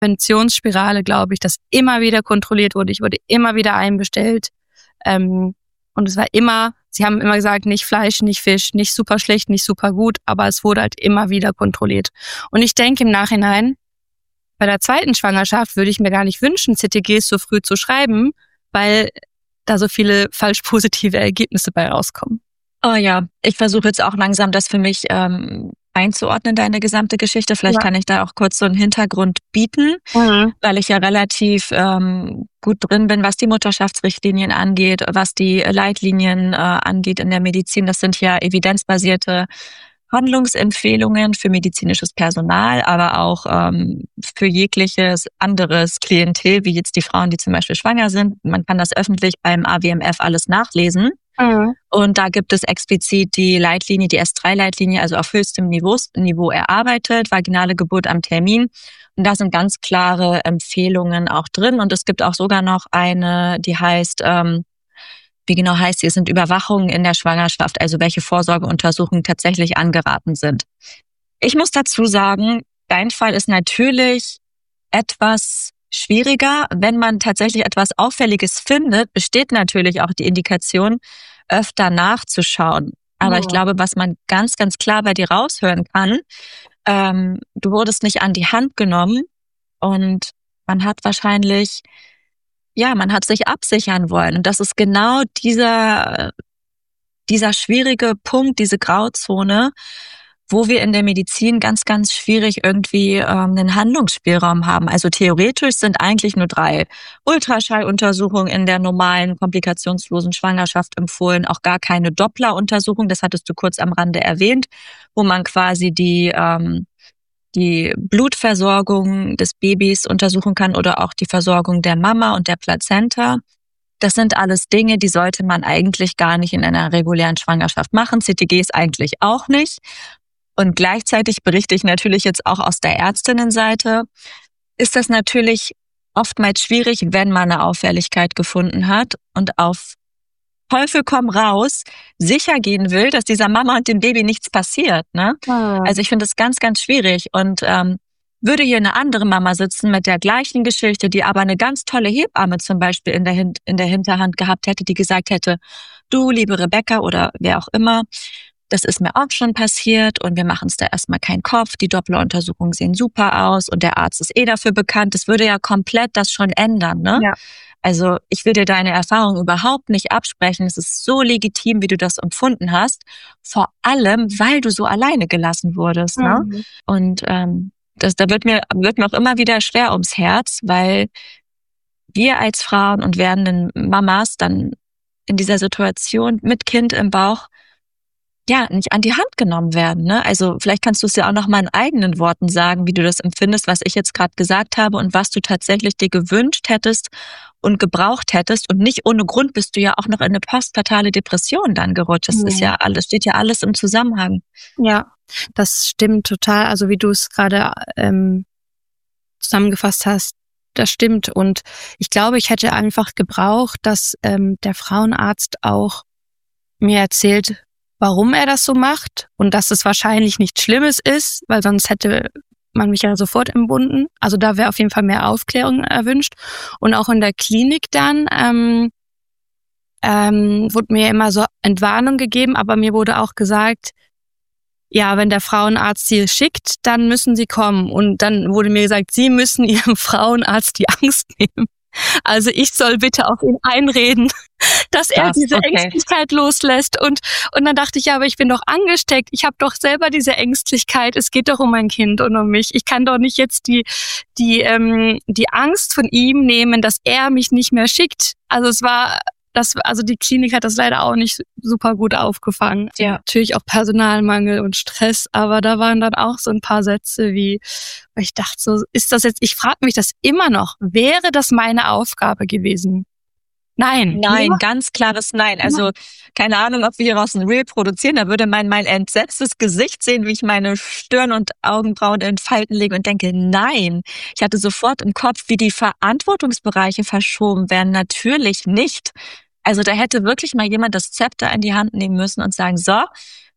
Präventionsspirale, glaube ich, dass immer wieder kontrolliert wurde. Ich wurde immer wieder einbestellt. Und es war immer, sie haben immer gesagt, nicht Fleisch, nicht Fisch, nicht super schlecht, nicht super gut, aber es wurde halt immer wieder kontrolliert. Und ich denke im Nachhinein, bei der zweiten Schwangerschaft würde ich mir gar nicht wünschen, CTGs so früh zu schreiben, weil da so viele falsch positive Ergebnisse bei rauskommen. Oh ja, ich versuche jetzt auch langsam das für mich einzuordnen, deine gesamte Geschichte. Vielleicht kann ich da auch kurz so einen Hintergrund bieten, weil ich ja relativ gut drin bin, was die Mutterschaftsrichtlinien angeht, was die Leitlinien angeht in der Medizin. Das sind ja evidenzbasierte Handlungsempfehlungen für medizinisches Personal, aber auch für jegliches anderes Klientel, wie jetzt die Frauen, die zum Beispiel schwanger sind. Man kann das öffentlich beim AWMF alles nachlesen. Und da gibt es explizit die Leitlinie, die S3-Leitlinie, also auf höchstem Niveau erarbeitet, vaginale Geburt am Termin. Und da sind ganz klare Empfehlungen auch drin. Und es gibt auch sogar noch eine, die heißt, wie genau heißt sie, es sind Überwachungen in der Schwangerschaft, also welche Vorsorgeuntersuchungen tatsächlich angeraten sind. Ich muss dazu sagen, dein Fall ist natürlich etwas schwieriger. Wenn man tatsächlich etwas Auffälliges findet, besteht natürlich auch die Indikation, öfter nachzuschauen. Aber ich glaube, was man ganz, ganz klar bei dir raushören kann, du wurdest nicht an die Hand genommen und man hat wahrscheinlich, man hat sich absichern wollen. Und das ist genau dieser schwierige Punkt, diese Grauzone, wo wir in der Medizin ganz, ganz schwierig irgendwie einen Handlungsspielraum haben. Also theoretisch sind eigentlich nur 3 Ultraschalluntersuchungen in der normalen, komplikationslosen Schwangerschaft empfohlen, auch gar keine Doppler-Untersuchung, das hattest du kurz am Rande erwähnt, wo man quasi die Blutversorgung des Babys untersuchen kann oder auch die Versorgung der Mama und der Plazenta. Das sind alles Dinge, die sollte man eigentlich gar nicht in einer regulären Schwangerschaft machen. CTGs eigentlich auch nicht. Und gleichzeitig berichte ich natürlich jetzt auch aus der Ärztinnenseite, ist das natürlich oftmals schwierig, wenn man eine Auffälligkeit gefunden hat und auf Teufel komm raus sicher gehen will, dass dieser Mama und dem Baby nichts passiert. Ne? Also ich finde das ganz, ganz schwierig. Und würde hier eine andere Mama sitzen mit der gleichen Geschichte, die aber eine ganz tolle Hebamme zum Beispiel in der Hinterhand gehabt hätte, die gesagt hätte, du, liebe Rebecca oder wer auch immer, das ist mir auch schon passiert und wir machen uns da erstmal keinen Kopf. Die Doppleruntersuchungen sehen super aus und der Arzt ist dafür bekannt. Das würde ja komplett das schon ändern, ne? Ja. Also ich will dir deine Erfahrung überhaupt nicht absprechen. Es ist so legitim, wie du das empfunden hast. Vor allem, weil du so alleine gelassen wurdest, ne? Und da wird mir auch immer wieder schwer ums Herz, weil wir als Frauen und werdenden Mamas dann in dieser Situation mit Kind im Bauch nicht an die Hand genommen werden. Ne? Also vielleicht kannst du es ja auch noch mal in eigenen Worten sagen, wie du das empfindest, was ich jetzt gerade gesagt habe und was du tatsächlich dir gewünscht hättest und gebraucht hättest. Und nicht ohne Grund bist du ja auch noch in eine postpartale Depression dann gerutscht. Das ist ja alles, steht ja alles im Zusammenhang. Ja, das stimmt total. Also wie du es gerade zusammengefasst hast, das stimmt. Und ich glaube, ich hätte einfach gebraucht, dass der Frauenarzt auch mir erzählt, warum er das so macht und dass es wahrscheinlich nichts Schlimmes ist, weil sonst hätte man mich ja sofort entbunden. Also da wäre auf jeden Fall mehr Aufklärung erwünscht. Und auch in der Klinik dann wurde mir immer so Entwarnung gegeben, aber mir wurde auch gesagt, ja, wenn der Frauenarzt sie schickt, dann müssen sie kommen. Und dann wurde mir gesagt, sie müssen ihrem Frauenarzt die Angst nehmen. Also ich soll bitte auf ihn einreden, dass er diese Ängstlichkeit loslässt. Und dann dachte ich, ja, aber ich bin doch angesteckt. Ich habe doch selber diese Ängstlichkeit. Es geht doch um mein Kind und um mich. Ich kann doch nicht jetzt die Angst von ihm nehmen, dass er mich nicht mehr schickt. Also die Klinik hat das leider auch nicht super gut aufgefangen. Ja. Natürlich auch Personalmangel und Stress, aber da waren dann auch so ein paar Sätze wie, ich dachte so, ist das jetzt, ich frage mich das immer noch, wäre das meine Aufgabe gewesen? Nein. Nein, ganz klares Nein. Also keine Ahnung, ob wir hieraus ein Reel produzieren, da würde man mein entsetztes Gesicht sehen, wie ich meine Stirn und Augenbrauen in Falten lege und denke, nein. Ich hatte sofort im Kopf, wie die Verantwortungsbereiche verschoben werden. Natürlich nicht. Also da hätte wirklich mal jemand das Zepter in die Hand nehmen müssen und sagen, so,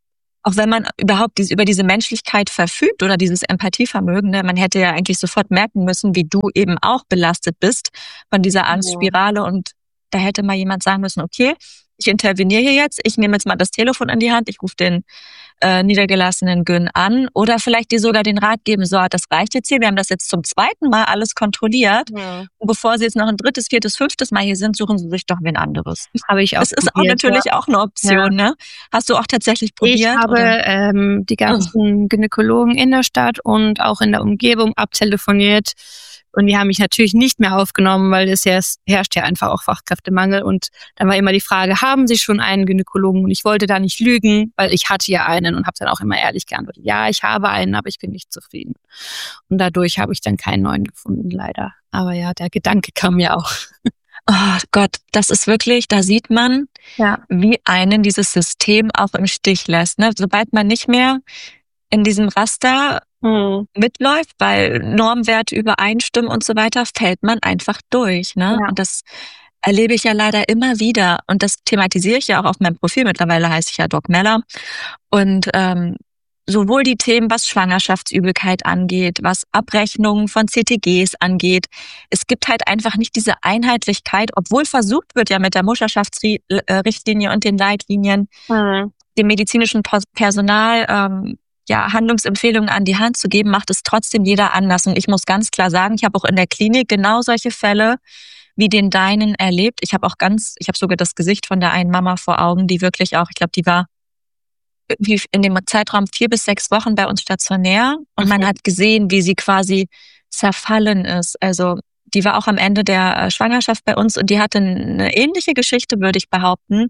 auch wenn man überhaupt über diese Menschlichkeit verfügt oder dieses Empathievermögen, ne, man hätte ja eigentlich sofort merken müssen, wie du eben auch belastet bist von dieser Angstspirale. Und da hätte mal jemand sagen müssen, okay, ich interveniere hier jetzt, ich nehme jetzt mal das Telefon in die Hand, ich rufe den niedergelassenen Gün an oder vielleicht dir sogar den Rat geben, so, das reicht jetzt hier, wir haben das jetzt zum 2. Mal alles kontrolliert. Und bevor sie jetzt noch ein 3., 4., 5. Mal hier sind, suchen sie sich doch wen anderes. Habe ich auch Das ist auch natürlich auch eine Option, ne? Hast du auch tatsächlich probiert? Ich habe die ganzen Gynäkologen in der Stadt und auch in der Umgebung abtelefoniert. Und die haben mich natürlich nicht mehr aufgenommen, weil es herrscht ja einfach auch Fachkräftemangel. Und dann war immer die Frage, haben Sie schon einen Gynäkologen? Und ich wollte da nicht lügen, weil ich hatte ja einen und habe dann auch immer ehrlich geantwortet, ja, ich habe einen, aber ich bin nicht zufrieden. Und dadurch habe ich dann keinen neuen gefunden, leider. Aber ja, der Gedanke kam mir auch. Oh Gott, das ist wirklich, da sieht man, wie einen dieses System auch im Stich lässt. Ne? Sobald man nicht mehr in diesem Raster mitläuft, weil Normwerte übereinstimmen und so weiter, fällt man einfach durch. Ne? Und das erlebe ich ja leider immer wieder. Und das thematisiere ich ja auch auf meinem Profil. Mittlerweile heiße ich ja Doc Meller. Und sowohl die Themen, was Schwangerschaftsübelkeit angeht, was Abrechnungen von CTGs angeht. Es gibt halt einfach nicht diese Einheitlichkeit, obwohl versucht wird ja mit der Mutterschaftsrichtlinie und den Leitlinien, dem medizinischen Personal Handlungsempfehlungen an die Hand zu geben, macht es trotzdem jeder anders. Und ich muss ganz klar sagen, ich habe auch in der Klinik genau solche Fälle wie den deinen erlebt. Ich habe sogar das Gesicht von der einen Mama vor Augen, die wirklich auch, ich glaube, die war irgendwie in dem Zeitraum 4 bis 6 Wochen bei uns stationär und man hat gesehen, wie sie quasi zerfallen ist. Also die war auch am Ende der Schwangerschaft bei uns und die hatte eine ähnliche Geschichte, würde ich behaupten,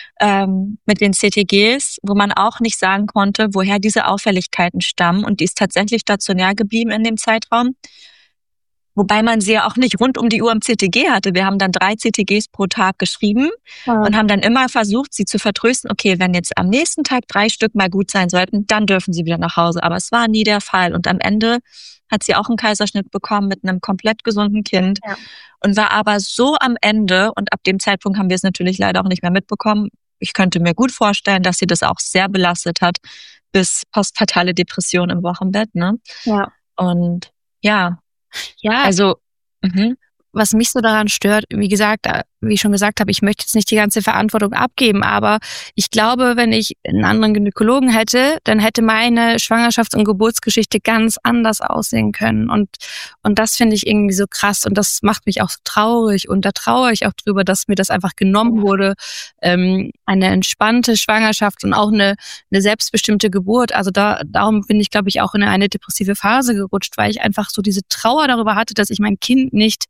mit den CTGs, wo man auch nicht sagen konnte, woher diese Auffälligkeiten stammen. Und die ist tatsächlich stationär geblieben in dem Zeitraum. Wobei man sie ja auch nicht rund um die Uhr im CTG hatte. Wir haben dann 3 CTGs pro Tag geschrieben und haben dann immer versucht, sie zu vertrösten. Okay, wenn jetzt am nächsten Tag 3 Stück mal gut sein sollten, dann dürfen sie wieder nach Hause. Aber es war nie der Fall. Und am Ende hat sie auch einen Kaiserschnitt bekommen mit einem komplett gesunden Kind und war aber so am Ende. Und ab dem Zeitpunkt haben wir es natürlich leider auch nicht mehr mitbekommen. Ich könnte mir gut vorstellen, dass sie das auch sehr belastet hat, bis postpartale Depression im Wochenbett. Ne? Ja. Und ja, also was mich so daran stört, wie ich schon gesagt habe, ich möchte jetzt nicht die ganze Verantwortung abgeben, aber ich glaube, wenn ich einen anderen Gynäkologen hätte, dann hätte meine Schwangerschafts- und Geburtsgeschichte ganz anders aussehen können. Und das finde ich irgendwie so krass und das macht mich auch so traurig und da trauere ich auch drüber, dass mir das einfach genommen wurde. Eine entspannte Schwangerschaft und auch eine selbstbestimmte Geburt. Also darum bin ich, glaube ich, auch in eine depressive Phase gerutscht, weil ich einfach so diese Trauer darüber hatte, dass ich mein Kind nicht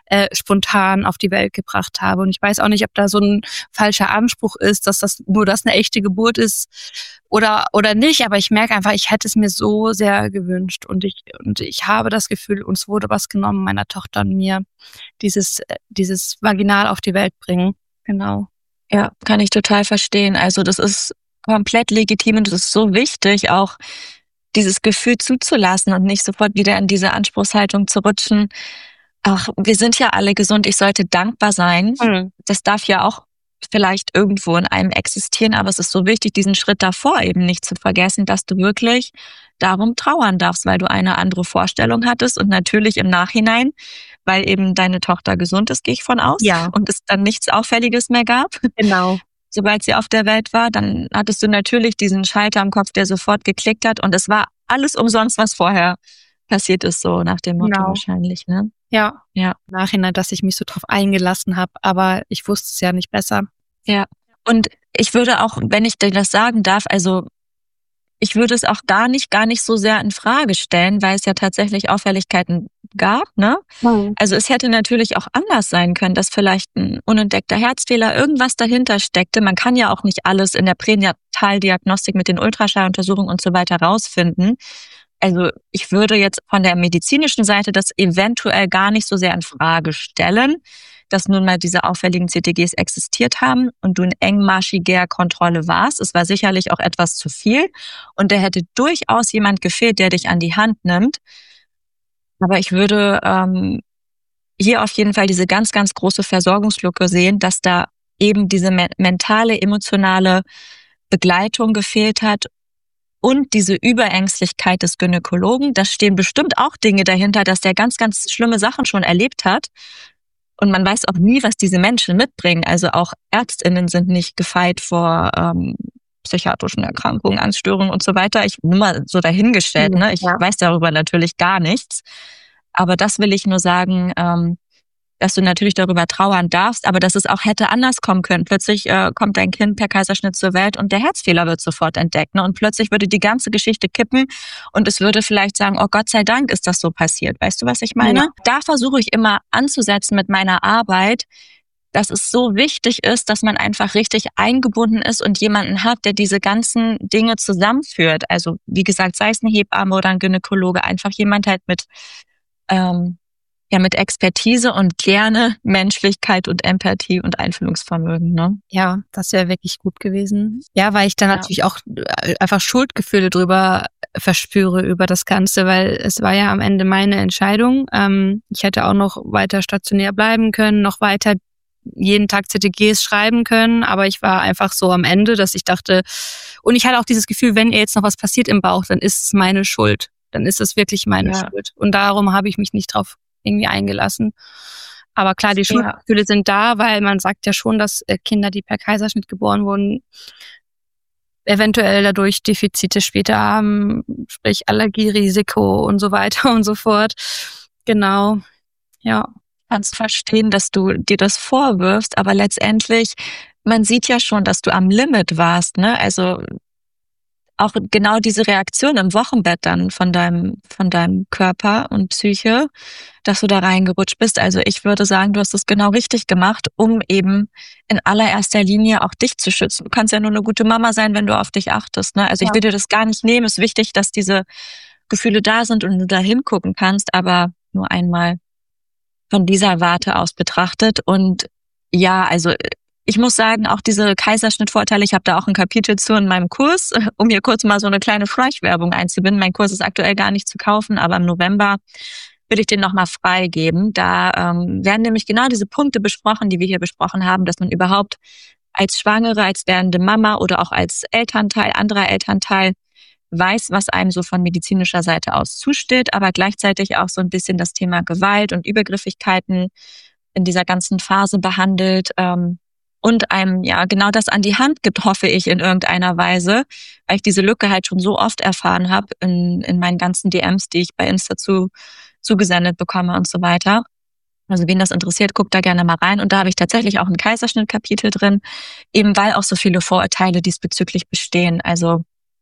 spontan auf die Welt gebracht habe. Und ich weiß auch nicht, ob da so ein falscher Anspruch ist, dass das eine echte Geburt ist oder nicht. Aber ich merke einfach, ich hätte es mir so sehr gewünscht. Und ich habe das Gefühl, uns wurde was genommen, meiner Tochter und mir, dieses vaginal auf die Welt bringen. Genau. Ja, kann ich total verstehen. Also das ist komplett legitim und es ist so wichtig, auch dieses Gefühl zuzulassen und nicht sofort wieder in diese Anspruchshaltung zu rutschen. Ach, wir sind ja alle gesund, ich sollte dankbar sein. Das darf ja auch vielleicht irgendwo in einem existieren, aber es ist so wichtig, diesen Schritt davor eben nicht zu vergessen, dass du wirklich darum trauern darfst, weil du eine andere Vorstellung hattest und natürlich im Nachhinein, weil eben deine Tochter gesund ist, gehe ich von aus, und es dann nichts Auffälliges mehr gab. Genau. Sobald sie auf der Welt war, dann hattest du natürlich diesen Schalter im Kopf, der sofort geklickt hat und es war alles umsonst, was vorher passiert ist, so nach dem Motto wahrscheinlich, ne? Ja. Im Nachhinein, dass ich mich so drauf eingelassen habe, aber ich wusste es ja nicht besser. Ja, und ich würde auch, wenn ich dir das sagen darf, also ich würde es auch gar nicht so sehr in Frage stellen, weil es ja tatsächlich Auffälligkeiten gab, ne? Also es hätte natürlich auch anders sein können, dass vielleicht ein unentdeckter Herzfehler, irgendwas dahinter steckte. Man kann ja auch nicht alles in der Pränataldiagnostik mit den Ultraschalluntersuchungen und so weiter rausfinden. Also ich würde jetzt von der medizinischen Seite das eventuell gar nicht so sehr in Frage stellen, dass nun mal diese auffälligen CTGs existiert haben und du in engmaschiger Kontrolle warst. Es war sicherlich auch etwas zu viel und da hätte durchaus jemand gefehlt, der dich an die Hand nimmt. Aber ich würde hier auf jeden Fall diese ganz, ganz große Versorgungslücke sehen, dass da eben diese mentale, emotionale Begleitung gefehlt hat und diese Überängstlichkeit des Gynäkologen. Da stehen bestimmt auch Dinge dahinter, dass der ganz, ganz schlimme Sachen schon erlebt hat. Und man weiß auch nie, was diese Menschen mitbringen. Also auch ÄrztInnen sind nicht gefeit vor psychiatrischen Erkrankungen, Angststörungen und so weiter. Ich nur mal so dahingestellt, ne? Ich weiß darüber natürlich gar nichts. Aber das will ich nur sagen, dass du natürlich darüber trauern darfst, aber dass es auch hätte anders kommen können. Plötzlich kommt dein Kind per Kaiserschnitt zur Welt und der Herzfehler wird sofort entdeckt. Ne? Und plötzlich würde die ganze Geschichte kippen und es würde vielleicht sagen, oh Gott sei Dank ist das so passiert. Weißt du, was ich meine? Ja. Da versuche ich immer anzusetzen mit meiner Arbeit, dass es so wichtig ist, dass man einfach richtig eingebunden ist und jemanden hat, der diese ganzen Dinge zusammenführt. Also wie gesagt, sei es eine Hebamme oder ein Gynäkologe, einfach jemand halt mit Expertise und gerne Menschlichkeit und Empathie und Einfühlungsvermögen, ne? Ja, das wäre wirklich gut gewesen. Ja, weil ich dann natürlich auch einfach Schuldgefühle drüber verspüre über das Ganze, weil es war ja am Ende meine Entscheidung. Ich hätte auch noch weiter stationär bleiben können, noch weiter jeden Tag ZTGs schreiben können, aber ich war einfach so am Ende, dass ich dachte, und ich hatte auch dieses Gefühl, wenn ihr jetzt noch was passiert im Bauch, dann ist es meine Schuld. Dann ist es wirklich meine Schuld. Und darum habe ich mich nicht drauf irgendwie eingelassen. Aber klar, die Schuldgefühle sind da, weil man sagt ja schon, dass Kinder, die per Kaiserschnitt geboren wurden, eventuell dadurch Defizite später haben, sprich Allergierisiko und so weiter und so fort. Genau, ja. Kannst verstehen, dass du dir das vorwirfst, aber letztendlich, man sieht ja schon, dass du am Limit warst, ne? Also auch genau diese Reaktion im Wochenbett dann von deinem Körper und Psyche, dass du da reingerutscht bist. Also ich würde sagen, du hast es genau richtig gemacht, um eben in allererster Linie auch dich zu schützen. Du kannst ja nur eine gute Mama sein, wenn du auf dich achtest, ne? Also ich will dir das gar nicht nehmen. Es ist wichtig, dass diese Gefühle da sind und du da hingucken kannst, aber nur einmal von dieser Warte aus betrachtet. Und ja, also ich muss sagen, auch diese Kaiserschnittvorteile, ich habe da auch ein Kapitel zu in meinem Kurs, um hier kurz mal so eine kleine Schleichwerbung einzubinden. Mein Kurs ist aktuell gar nicht zu kaufen, aber im November will ich den nochmal freigeben. Da werden nämlich genau diese Punkte besprochen, die wir hier besprochen haben, dass man überhaupt als Schwangere, als werdende Mama oder auch als Elternteil, anderer Elternteil weiß, was einem so von medizinischer Seite aus zusteht, aber gleichzeitig auch so ein bisschen das Thema Gewalt und Übergriffigkeiten in dieser ganzen Phase behandelt. Und einem ja genau das an die Hand gibt, hoffe ich, in irgendeiner Weise, weil ich diese Lücke halt schon so oft erfahren habe in meinen ganzen DMs, die ich bei Insta zugesendet bekomme und so weiter. Also wen das interessiert, guckt da gerne mal rein. Und da habe ich tatsächlich auch ein Kaiserschnittkapitel drin, eben weil auch so viele Vorurteile diesbezüglich bestehen. Also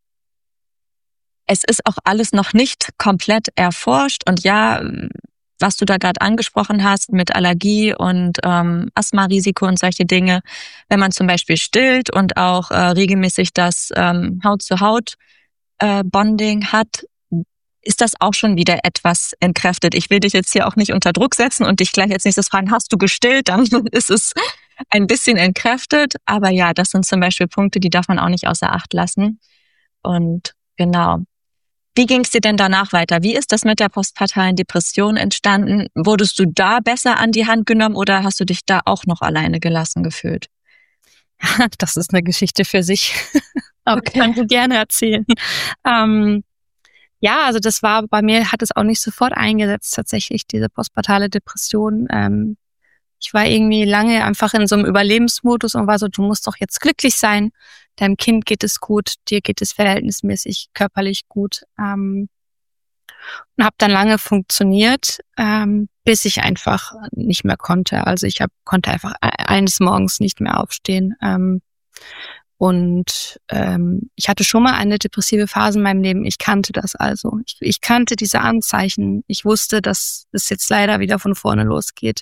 es ist auch alles noch nicht komplett erforscht. Und ja, was du da gerade angesprochen hast mit Allergie und Asthma-Risiko und solche Dinge, wenn man zum Beispiel stillt und auch regelmäßig das Haut-zu-Haut-Bonding hat, ist das auch schon wieder etwas entkräftet. Ich will dich jetzt hier auch nicht unter Druck setzen und dich gleich als nächstes fragen, hast du gestillt? Dann ist es ein bisschen entkräftet. Aber ja, das sind zum Beispiel Punkte, die darf man auch nicht außer Acht lassen. Und genau. Wie ging es dir denn danach weiter? Wie ist das mit der postpartalen Depression entstanden? Wurdest du da besser an die Hand genommen oder hast du dich da auch noch alleine gelassen gefühlt? Das ist eine Geschichte für sich. Aber okay. Ich kann sie gerne erzählen. Ja, also das war, bei mir hat es auch nicht sofort eingesetzt, tatsächlich, diese postpartale Depression. Ich war irgendwie lange einfach in so einem Überlebensmodus und war so, du musst doch jetzt glücklich sein. Deinem Kind geht es gut, dir geht es verhältnismäßig körperlich gut. Und habe dann lange funktioniert, bis ich einfach nicht mehr konnte. Also ich konnte einfach eines Morgens nicht mehr aufstehen. Und ich hatte schon mal eine depressive Phase in meinem Leben. Ich kannte das also. Ich kannte diese Anzeichen. Ich wusste, dass es jetzt leider wieder von vorne losgeht.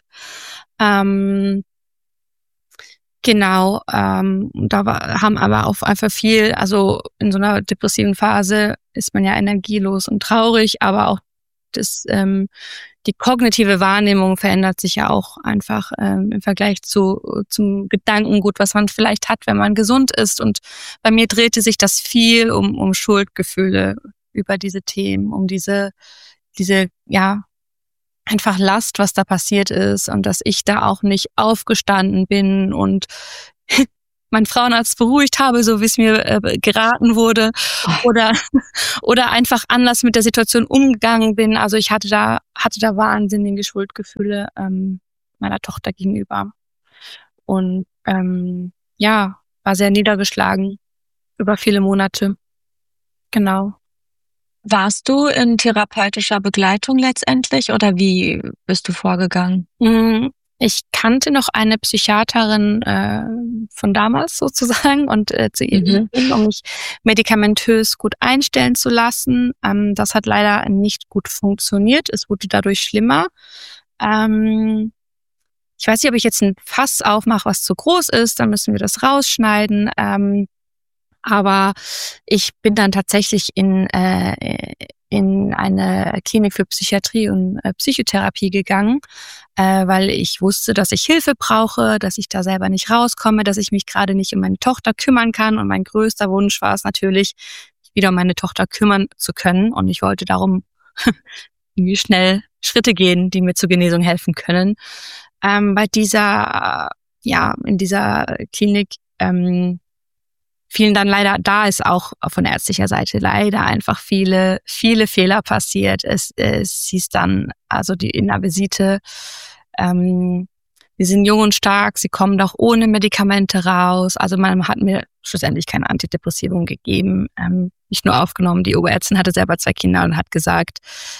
Genau, haben aber auch einfach viel, also in so einer depressiven Phase ist man ja energielos und traurig, aber auch die kognitive Wahrnehmung verändert sich ja auch einfach im Vergleich zum Gedankengut, was man vielleicht hat, wenn man gesund ist. Und bei mir drehte sich das viel um Schuldgefühle über diese Themen, um diese ja einfach Last, was da passiert ist und dass ich da auch nicht aufgestanden bin und meinen Frauenarzt beruhigt habe, so wie es mir geraten wurde, oder einfach anders mit der Situation umgegangen bin. Also ich hatte da wahnsinnige Schuldgefühle meiner Tochter gegenüber und war sehr niedergeschlagen über viele Monate. Genau. Warst du in therapeutischer Begleitung letztendlich oder wie bist du vorgegangen? Ich kannte noch eine Psychiaterin von damals sozusagen und zu ihr ging, um mich medikamentös gut einstellen zu lassen. Das hat leider nicht gut funktioniert. Es wurde dadurch schlimmer. Ich weiß nicht, ob ich jetzt ein Fass aufmache, was zu groß ist. Dann müssen wir das rausschneiden. Aber ich bin dann tatsächlich in eine Klinik für Psychiatrie und Psychotherapie gegangen, weil ich wusste, dass ich Hilfe brauche, dass ich da selber nicht rauskomme, dass ich mich gerade nicht um meine Tochter kümmern kann. Und mein größter Wunsch war es natürlich, wieder um meine Tochter kümmern zu können. Und ich wollte darum irgendwie schnell Schritte gehen, die mir zur Genesung helfen können. In dieser Klinik fielen dann leider, da ist auch von ärztlicher Seite leider einfach viele Fehler passiert. Es hieß dann, also in der Visite, wir sind jung und stark, sie kommen doch ohne Medikamente raus. Also man hat mir schlussendlich keine Antidepressivum gegeben, nicht nur aufgenommen. Die Oberärztin hatte selber 2 Kinder und hat gesagt,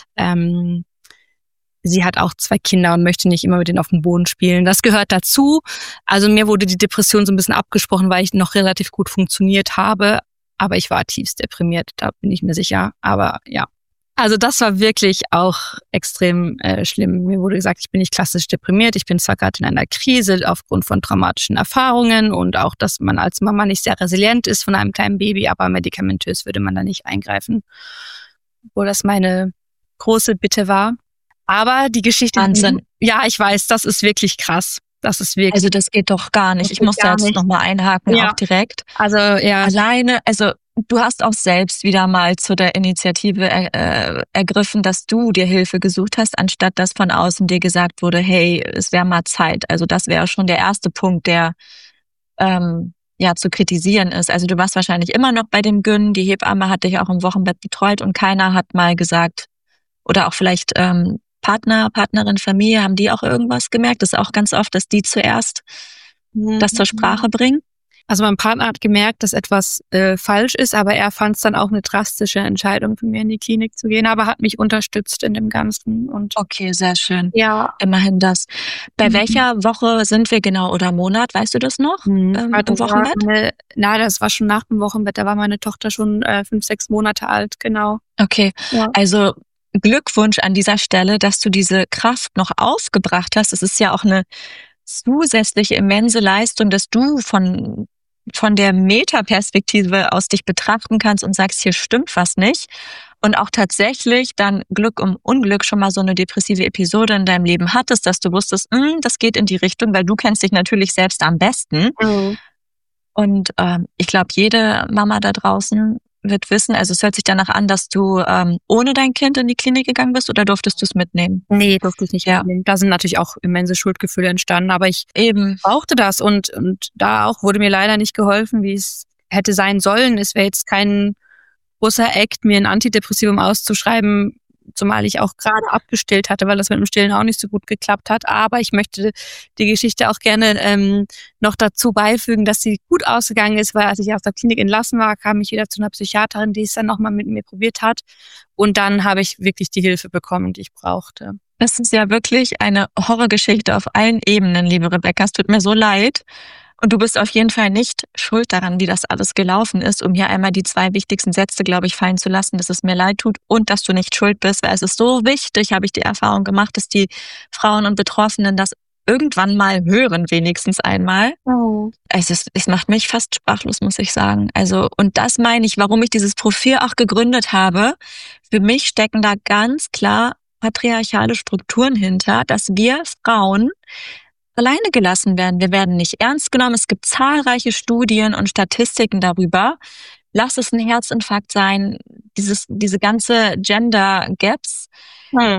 sie hat auch 2 Kinder und möchte nicht immer mit denen auf dem Boden spielen. Das gehört dazu. Also mir wurde die Depression so ein bisschen abgesprochen, weil ich noch relativ gut funktioniert habe. Aber ich war tiefst deprimiert, da bin ich mir sicher. Aber ja, also das war wirklich auch extrem schlimm. Mir wurde gesagt, ich bin nicht klassisch deprimiert. Ich bin zwar gerade in einer Krise aufgrund von traumatischen Erfahrungen und auch, dass man als Mama nicht sehr resilient ist von einem kleinen Baby, aber medikamentös würde man da nicht eingreifen. Obwohl das meine große Bitte war. Aber die Geschichte... Wahnsinn. Ja, ich weiß, das ist wirklich krass. Das ist wirklich... Also das geht doch gar nicht. Ich muss da jetzt nochmal einhaken, auch direkt. Also ja. Alleine, also du hast auch selbst wieder mal zu der Initiative ergriffen, dass du dir Hilfe gesucht hast, anstatt dass von außen dir gesagt wurde, hey, es wäre mal Zeit. Also das wäre schon der erste Punkt, der zu kritisieren ist. Also du warst wahrscheinlich immer noch bei dem Gyn, die Hebamme hat dich auch im Wochenbett betreut und keiner hat mal gesagt, oder auch vielleicht Partnerin, Familie, haben die auch irgendwas gemerkt? Das ist auch ganz oft, dass die zuerst das zur Sprache bringen. Also mein Partner hat gemerkt, dass etwas falsch ist, aber er fand es dann auch eine drastische Entscheidung, von mir in die Klinik zu gehen, aber hat mich unterstützt in dem Ganzen. Und okay, sehr schön. Ja. Immerhin das. Bei welcher Woche sind wir genau oder Monat? Weißt du das noch? Im Wochenbett? Das war schon nach dem Wochenbett. Da war meine Tochter schon 5, 6 Monate alt, genau. Okay, also Glückwunsch an dieser Stelle, dass du diese Kraft noch aufgebracht hast. Es ist ja auch eine zusätzliche immense Leistung, dass du von der Metaperspektive aus dich betrachten kannst und sagst, hier stimmt was nicht. Und auch tatsächlich dann Glück um Unglück schon mal so eine depressive Episode in deinem Leben hattest, dass du wusstest, das geht in die Richtung, weil du kennst dich natürlich selbst am besten. Und ich glaube, jede Mama da draußen wird wissen, also es hört sich danach an, dass du ohne dein Kind in die Klinik gegangen bist oder durftest du es mitnehmen? Nee, durfte ich nicht mitnehmen. Da sind natürlich auch immense Schuldgefühle entstanden, aber ich brauchte das und da auch wurde mir leider nicht geholfen, wie es hätte sein sollen. Es wäre jetzt kein großer Act, mir ein Antidepressivum auszuschreiben, zumal ich auch gerade abgestillt hatte, weil das mit dem Stillen auch nicht so gut geklappt hat. Aber ich möchte die Geschichte auch gerne noch dazu beifügen, dass sie gut ausgegangen ist, weil als ich aus der Klinik entlassen war, kam ich wieder zu einer Psychiaterin, die es dann nochmal mit mir probiert hat. Und dann habe ich wirklich die Hilfe bekommen, die ich brauchte. Das ist ja wirklich eine Horrorgeschichte auf allen Ebenen, liebe Rebecca. Es tut mir so leid. Und du bist auf jeden Fall nicht schuld daran, wie das alles gelaufen ist, um hier einmal die 2 wichtigsten Sätze, glaube ich, fallen zu lassen, dass es mir leid tut und dass du nicht schuld bist, weil es ist so wichtig, habe ich die Erfahrung gemacht, dass die Frauen und Betroffenen das irgendwann mal hören, wenigstens einmal. Also es macht mich fast sprachlos, muss ich sagen. Also, und das meine ich, warum ich dieses Profil auch gegründet habe. Für mich stecken da ganz klar patriarchale Strukturen hinter, dass wir Frauen alleine gelassen werden. Wir werden nicht ernst genommen. Es gibt zahlreiche Studien und Statistiken darüber. Lass es ein Herzinfarkt sein, diese ganze Gender Gaps.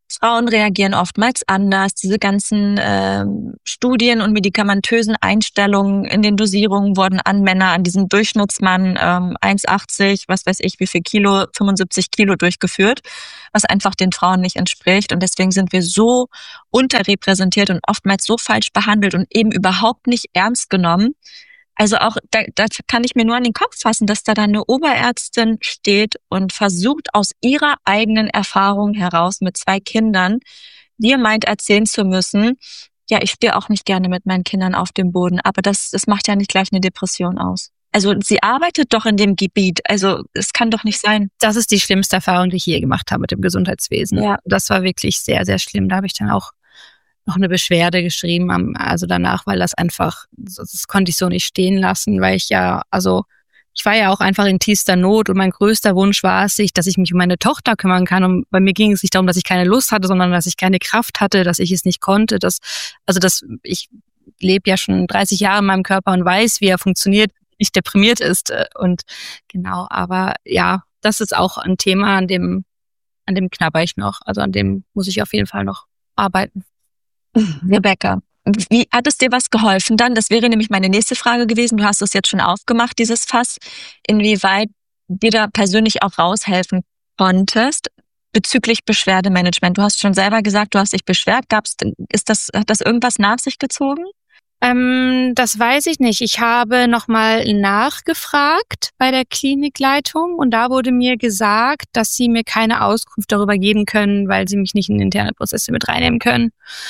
Frauen reagieren oftmals anders. Diese ganzen Studien und medikamentösen Einstellungen in den Dosierungen wurden an Männer, an diesen Durchschnittsmann 1,80, was weiß ich, wie viel Kilo, 75 Kilo durchgeführt, was einfach den Frauen nicht entspricht. Und deswegen sind wir so unterrepräsentiert und oftmals so falsch behandelt und eben überhaupt nicht ernst genommen. Also auch, da kann ich mir nur an den Kopf fassen, dass da dann eine Oberärztin steht und versucht, aus ihrer eigenen Erfahrung heraus mit 2 Kindern, dir meint erzählen zu müssen, ja, ich stehe auch nicht gerne mit meinen Kindern auf dem Boden, aber das macht ja nicht gleich eine Depression aus. Also sie arbeitet doch in dem Gebiet, also es kann doch nicht sein. Das ist die schlimmste Erfahrung, die ich je gemacht habe mit dem Gesundheitswesen. Ja. Das war wirklich sehr, sehr schlimm. Da habe ich dann auch noch eine Beschwerde geschrieben, also danach, weil das einfach, das konnte ich so nicht stehen lassen, weil ich war ja auch einfach in tiefster Not und mein größter Wunsch war es, dass ich mich um meine Tochter kümmern kann. Und bei mir ging es nicht darum, dass ich keine Lust hatte, sondern dass ich keine Kraft hatte, dass ich es nicht konnte. Ich lebe ja schon 30 Jahre in meinem Körper und weiß, wie er funktioniert, nicht deprimiert ist. Und genau, aber ja, das ist auch ein Thema, an dem knabber ich noch. Also an dem muss ich auf jeden Fall noch arbeiten. Rebecca, wie hat es dir was geholfen dann? Das wäre nämlich meine nächste Frage gewesen. Du hast es jetzt schon aufgemacht, dieses Fass. Inwieweit dir da persönlich auch raushelfen konntest bezüglich Beschwerdemanagement? Du hast schon selber gesagt, du hast dich beschwert. Hat das irgendwas nach sich gezogen? Das weiß ich nicht. Ich habe nochmal nachgefragt bei der Klinikleitung und da wurde mir gesagt, dass sie mir keine Auskunft darüber geben können, weil sie mich nicht in interne Prozesse mit reinnehmen können.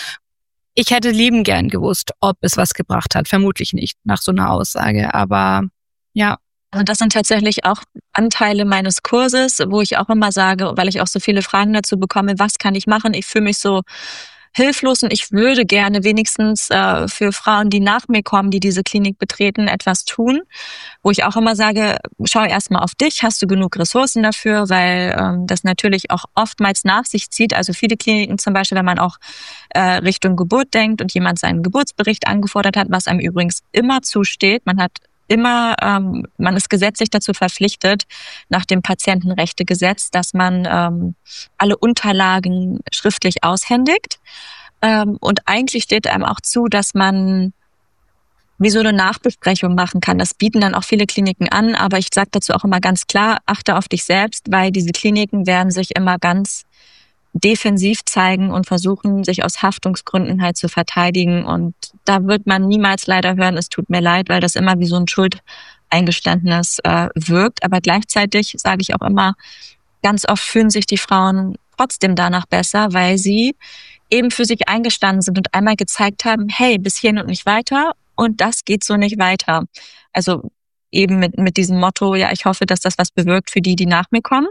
Ich hätte liebend gern gewusst, ob es was gebracht hat. Vermutlich nicht nach so einer Aussage, aber ja. Also das sind tatsächlich auch Anteile meines Kurses, wo ich auch immer sage, weil ich auch so viele Fragen dazu bekomme, was kann ich machen? Ich fühle mich so hilflos und ich würde gerne wenigstens für Frauen, die nach mir kommen, die diese Klinik betreten, etwas tun, wo ich auch immer sage, schau erstmal auf dich, hast du genug Ressourcen dafür, weil das natürlich auch oftmals nach sich zieht. Also viele Kliniken zum Beispiel, wenn man auch Richtung Geburt denkt und jemand seinen Geburtsbericht angefordert hat, was einem übrigens immer zusteht, man ist gesetzlich dazu verpflichtet, nach dem Patientenrechtegesetz, dass man alle Unterlagen schriftlich aushändigt. Und eigentlich steht einem auch zu, dass man wie so eine Nachbesprechung machen kann. Das bieten dann auch viele Kliniken an, aber ich sage dazu auch immer ganz klar, achte auf dich selbst, weil diese Kliniken werden sich immer ganz defensiv zeigen und versuchen, sich aus Haftungsgründen halt zu verteidigen. Und da wird man niemals leider hören, es tut mir leid, weil das immer wie so ein Schuldeingeständnis wirkt. Aber gleichzeitig sage ich auch immer, ganz oft fühlen sich die Frauen trotzdem danach besser, weil sie eben für sich eingestanden sind und einmal gezeigt haben, hey, bis hierhin und nicht weiter und das geht so nicht weiter. Also eben mit diesem Motto, ja, ich hoffe, dass das was bewirkt für die nach mir kommen.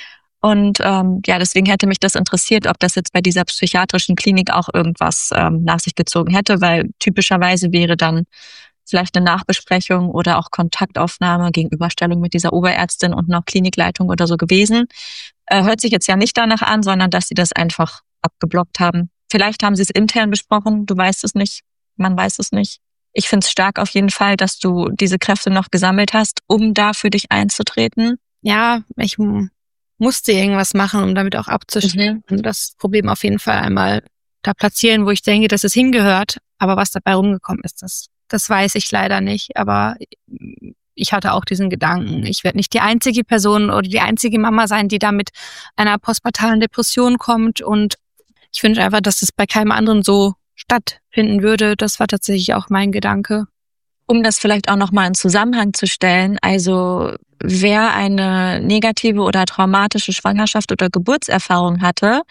Und deswegen hätte mich das interessiert, ob das jetzt bei dieser psychiatrischen Klinik auch irgendwas nach sich gezogen hätte, weil typischerweise wäre dann vielleicht eine Nachbesprechung oder auch Kontaktaufnahme, Gegenüberstellung mit dieser Oberärztin und noch Klinikleitung oder so gewesen. Hört sich jetzt ja nicht danach an, sondern dass sie das einfach abgeblockt haben. Vielleicht haben sie es intern besprochen, du weißt es nicht, man weiß es nicht. Ich finde es stark auf jeden Fall, dass du diese Kräfte noch gesammelt hast, um da für dich einzutreten. Ja, ich musste irgendwas machen, um damit auch abzuschließen. Das Problem auf jeden Fall einmal da platzieren, wo ich denke, dass es hingehört. Aber was dabei rumgekommen ist, das weiß ich leider nicht. Aber ich hatte auch diesen Gedanken, ich werde nicht die einzige Person oder die einzige Mama sein, die da mit einer postpartalen Depression kommt. Und ich wünsche einfach, dass es bei keinem anderen so stattfinden würde. Das war tatsächlich auch mein Gedanke. Um das vielleicht auch nochmal in Zusammenhang zu stellen, also wer eine negative oder traumatische Schwangerschaft oder Geburtserfahrung hatte,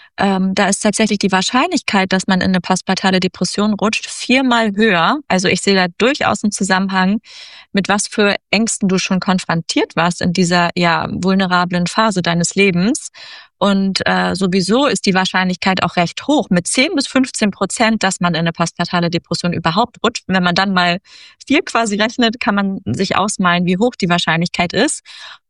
da ist tatsächlich die Wahrscheinlichkeit, dass man in eine postpartale Depression rutscht, 4-mal höher. Also ich sehe da durchaus einen Zusammenhang, mit was für Ängsten du schon konfrontiert warst in dieser vulnerablen Phase deines Lebens. Und sowieso ist die Wahrscheinlichkeit auch recht hoch, mit 10-15%, dass man in eine postpartale Depression überhaupt rutscht. Und wenn man dann mal 4 quasi rechnet, kann man sich ausmalen, wie hoch die Wahrscheinlichkeit ist.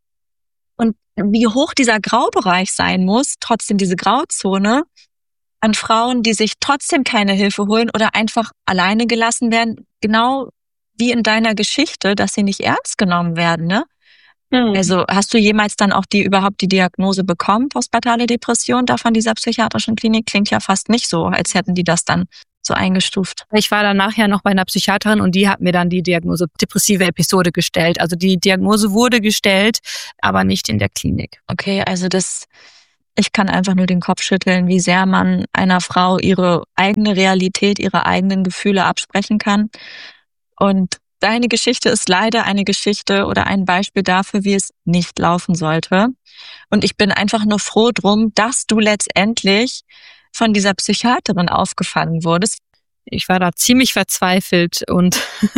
Und wie hoch dieser Graubereich sein muss, trotzdem diese Grauzone, an Frauen, die sich trotzdem keine Hilfe holen oder einfach alleine gelassen werden, genau wie in deiner Geschichte, dass sie nicht ernst genommen werden, ne? Also hast du jemals dann auch überhaupt die Diagnose bekommen, postpartale Depression, da von dieser psychiatrischen Klinik? Klingt ja fast nicht so, als hätten die das dann so eingestuft. Ich war dann nachher noch bei einer Psychiaterin und die hat mir dann die Diagnose depressive Episode gestellt. Also die Diagnose wurde gestellt, aber nicht in der Klinik. Okay, also ich kann einfach nur den Kopf schütteln, wie sehr man einer Frau ihre eigene Realität, ihre eigenen Gefühle absprechen kann. Und deine Geschichte ist leider eine Geschichte oder ein Beispiel dafür, wie es nicht laufen sollte. Und ich bin einfach nur froh drum, dass du letztendlich von dieser Psychiaterin aufgefangen wurdest. Ich war da ziemlich verzweifelt und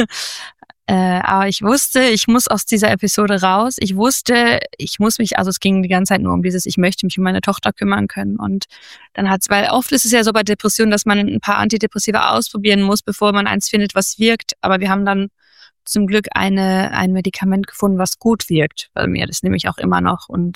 aber ich wusste, ich muss aus dieser Episode raus. Ich wusste, ich muss mich, also es ging die ganze Zeit nur um dieses, ich möchte mich um meine Tochter kümmern können. Und dann weil oft ist es ja so bei Depressionen, dass man ein paar Antidepressiva ausprobieren muss, bevor man eins findet, was wirkt. Aber wir haben dann zum Glück ein Medikament gefunden, was gut wirkt bei mir. Das nehme ich auch immer noch. Und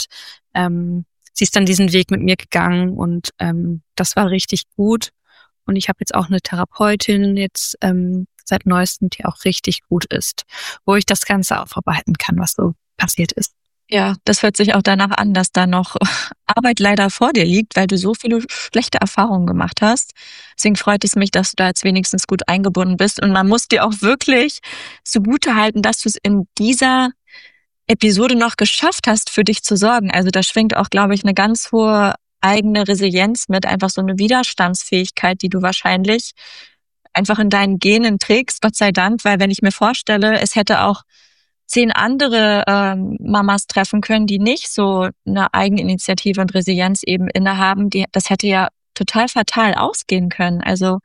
sie ist dann diesen Weg mit mir gegangen und das war richtig gut. Und ich habe jetzt auch eine Therapeutin jetzt seit neuestem, die auch richtig gut ist, wo ich das Ganze aufarbeiten kann, was so passiert ist. Ja, das hört sich auch danach an, dass da noch Arbeit leider vor dir liegt, weil du so viele schlechte Erfahrungen gemacht hast. Deswegen freut es mich, dass du da jetzt wenigstens gut eingebunden bist. Und man muss dir auch wirklich zugutehalten, dass du es in dieser Episode noch geschafft hast, für dich zu sorgen. Also da schwingt auch, glaube ich, eine ganz hohe eigene Resilienz mit, einfach so eine Widerstandsfähigkeit, die du wahrscheinlich einfach in deinen Genen trägst, Gott sei Dank, weil wenn ich mir vorstelle, es hätte auch 10 andere Mamas treffen können, die nicht so eine Eigeninitiative und Resilienz eben innehaben, das hätte ja total fatal ausgehen können. Also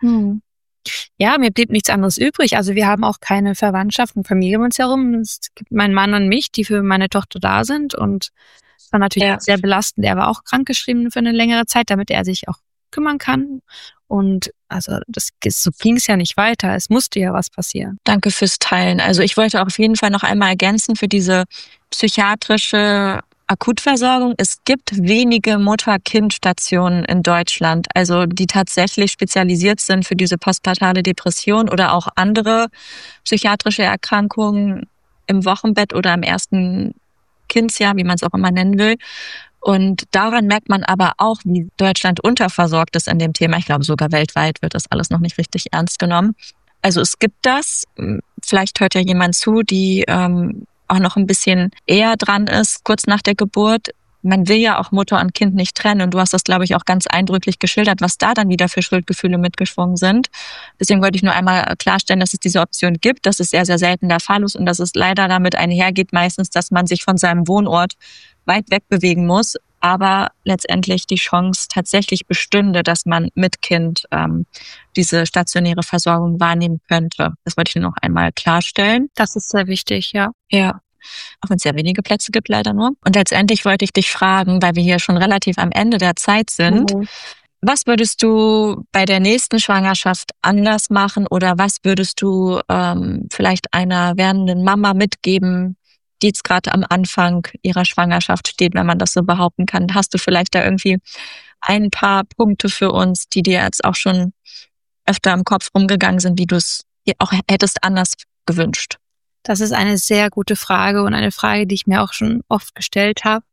ja, mir blieb nichts anderes übrig. Also wir haben auch keine Verwandtschaft und Familie um uns herum. Es gibt meinen Mann und mich, die für meine Tochter da sind. Und es war natürlich sehr belastend. Er war auch krankgeschrieben für eine längere Zeit, damit er sich auch kümmern kann. Und also so ging es ja nicht weiter. Es musste ja was passieren. Danke fürs Teilen. Also ich wollte auf jeden Fall noch einmal ergänzen für diese psychiatrische Akutversorgung. Es gibt wenige Mutter-Kind-Stationen in Deutschland, also die tatsächlich spezialisiert sind für diese postpartale Depression oder auch andere psychiatrische Erkrankungen im Wochenbett oder im ersten Kindsjahr, wie man es auch immer nennen will. Und daran merkt man aber auch, wie Deutschland unterversorgt ist in dem Thema. Ich glaube, sogar weltweit wird das alles noch nicht richtig ernst genommen. Also es gibt das. Vielleicht hört ja jemand zu, die auch noch ein bisschen eher dran ist, kurz nach der Geburt. Man will ja auch Mutter und Kind nicht trennen. Und du hast das, glaube ich, auch ganz eindrücklich geschildert, was da dann wieder für Schuldgefühle mitgeschwungen sind. Deswegen wollte ich nur einmal klarstellen, dass es diese Option gibt, dass es sehr, sehr selten der Fall ist und dass es leider damit einhergeht meistens, dass man sich von seinem Wohnort weit weg bewegen muss, aber letztendlich die Chance tatsächlich bestünde, dass man mit Kind diese stationäre Versorgung wahrnehmen könnte. Das wollte ich nur noch einmal klarstellen. Das ist sehr wichtig, ja. Ja, auch wenn es sehr wenige Plätze gibt, leider nur. Und letztendlich wollte ich dich fragen, weil wir hier schon relativ am Ende der Zeit sind, was würdest du bei der nächsten Schwangerschaft anders machen oder was würdest du vielleicht einer werdenden Mama mitgeben, die jetzt gerade am Anfang ihrer Schwangerschaft steht, wenn man das so behaupten kann? Hast du vielleicht da irgendwie ein paar Punkte für uns, die dir jetzt auch schon öfter im Kopf rumgegangen sind, wie du es dir auch hättest anders gewünscht? Das ist eine sehr gute Frage und eine Frage, die ich mir auch schon oft gestellt habe.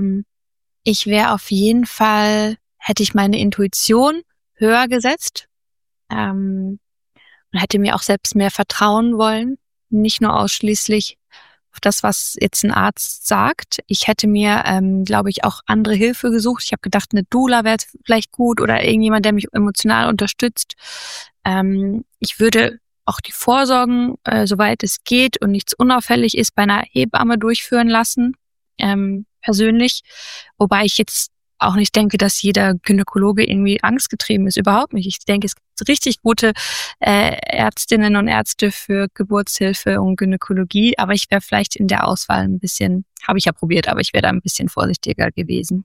Ich wäre auf jeden Fall, hätte ich meine Intuition höher gesetzt und hätte mir auch selbst mehr vertrauen wollen, nicht nur ausschließlich auf das, was jetzt ein Arzt sagt. Ich hätte mir, glaube ich, auch andere Hilfe gesucht. Ich habe gedacht, eine Doula wäre vielleicht gut oder irgendjemand, der mich emotional unterstützt. Ich würde auch die Vorsorgen, soweit es geht und nichts unauffällig ist, bei einer Hebamme durchführen lassen, persönlich. Wobei ich jetzt auch nicht denke, dass jeder Gynäkologe irgendwie angstgetrieben ist. Überhaupt nicht. Ich denke, es gibt richtig gute Ärztinnen und Ärzte für Geburtshilfe und Gynäkologie. Aber ich wäre vielleicht in der Auswahl ein bisschen, habe ich ja probiert, aber ich wäre da ein bisschen vorsichtiger gewesen.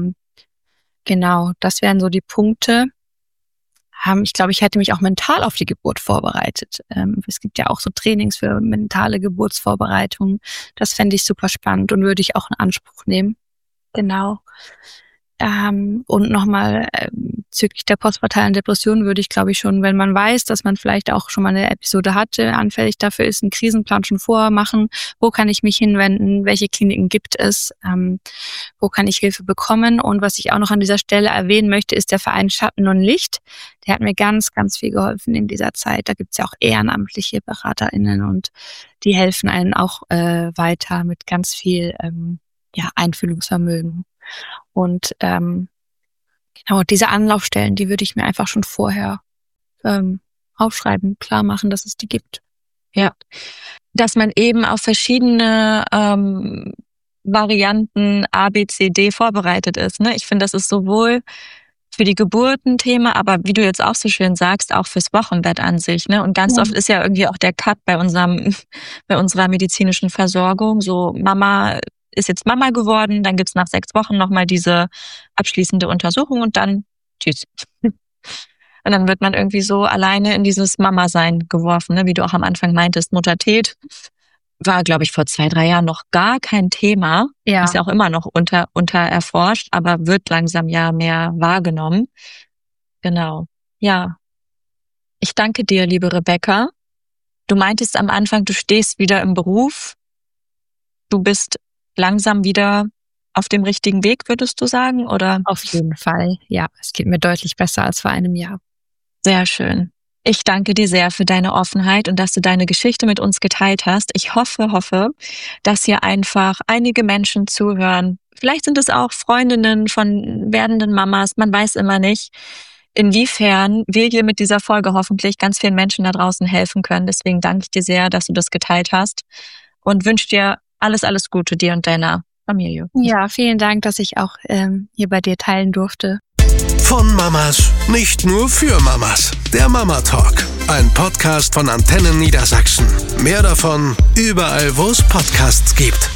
Genau, das wären so die Punkte. Ich glaube, ich hätte mich auch mental auf die Geburt vorbereitet. Es gibt ja auch so Trainings für mentale Geburtsvorbereitung. Das fände ich super spannend und würde ich auch in Anspruch nehmen. Genau. Und nochmal bezüglich der postpartalen Depression würde ich, glaube ich, schon, wenn man weiß, dass man vielleicht auch schon mal eine Episode hatte, anfällig dafür ist, einen Krisenplan schon vorher machen. Wo kann ich mich hinwenden? Welche Kliniken gibt es? Wo kann ich Hilfe bekommen? Und was ich auch noch an dieser Stelle erwähnen möchte, ist der Verein Schatten und Licht. Der hat mir ganz, ganz viel geholfen in dieser Zeit. Da gibt's ja auch ehrenamtliche BeraterInnen und die helfen einem auch weiter mit ganz viel Einfühlungsvermögen. Und genau, diese Anlaufstellen, die würde ich mir einfach schon vorher aufschreiben, klar machen, dass es die gibt. Ja, dass man eben auf verschiedene Varianten A, B, C, D vorbereitet ist. Ne? Ich finde, das ist sowohl für die Geburt ein Thema, aber wie du jetzt auch so schön sagst, auch fürs Wochenbett an sich. Ne? Und ganz oft ist ja irgendwie auch der Cut bei unserer medizinischen Versorgung. So, Mama ist jetzt Mama geworden, dann gibt's nach 6 Wochen nochmal diese abschließende Untersuchung und dann tschüss. Und dann wird man irgendwie so alleine in dieses Mama-Sein geworfen, ne? Wie du auch am Anfang meintest, Muttertät war, glaube ich, vor 2, 3 Jahren noch gar kein Thema. Ja. Ist ja auch immer noch unter erforscht, aber wird langsam ja mehr wahrgenommen. Genau. Ja. Ich danke dir, liebe Rebecca. Du meintest am Anfang, du stehst wieder im Beruf. Du bist langsam wieder auf dem richtigen Weg, würdest du sagen, oder? Auf jeden Fall, ja. Es geht mir deutlich besser als vor einem Jahr. Sehr schön. Ich danke dir sehr für deine Offenheit und dass du deine Geschichte mit uns geteilt hast. Ich hoffe, dass hier einfach einige Menschen zuhören. Vielleicht sind es auch Freundinnen von werdenden Mamas. Man weiß immer nicht, inwiefern wir hier mit dieser Folge hoffentlich ganz vielen Menschen da draußen helfen können. Deswegen danke ich dir sehr, dass du das geteilt hast und wünsche dir alles Gute dir und deiner Familie. Ja, vielen Dank, dass ich auch hier bei dir teilen durfte. Von Mamas, nicht nur für Mamas. Der Mama Talk, ein Podcast von Antennen Niedersachsen. Mehr davon überall, wo es Podcasts gibt.